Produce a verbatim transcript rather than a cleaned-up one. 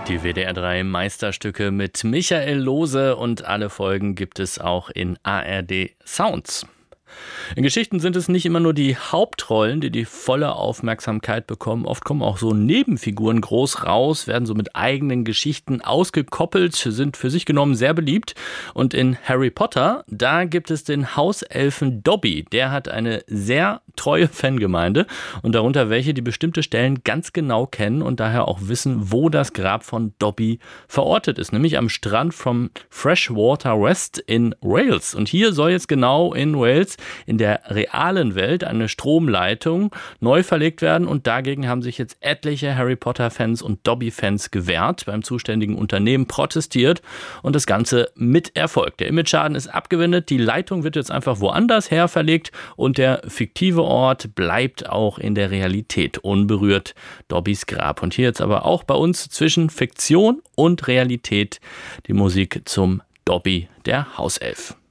Die W D R drei Meisterstücke mit Michael Lohse und alle Folgen gibt es auch in A R D Sounds. In Geschichten sind es nicht immer nur die Hauptrollen, die die volle Aufmerksamkeit bekommen. Oft kommen auch so Nebenfiguren groß raus, werden so mit eigenen Geschichten ausgekoppelt, sind für sich genommen sehr beliebt. Und in Harry Potter, da gibt es den Hauselfen Dobby. Der hat eine sehr treue Fangemeinde und darunter welche, die bestimmte Stellen ganz genau kennen und daher auch wissen, wo das Grab von Dobby verortet ist. Nämlich am Strand vom Freshwater West in Wales. Und hier soll jetzt genau in Wales in der realen Welt eine Stromleitung neu verlegt werden und dagegen haben sich jetzt etliche Harry Potter-Fans und Dobby-Fans gewehrt, beim zuständigen Unternehmen protestiert und das Ganze mit Erfolg. Der Imageschaden ist abgewendet, die Leitung wird jetzt einfach woanders her verlegt und der fiktive Ort bleibt auch in der Realität unberührt, Dobbys Grab. Und hier jetzt aber auch bei uns zwischen Fiktion und Realität die Musik zum Dobby, der Hauself.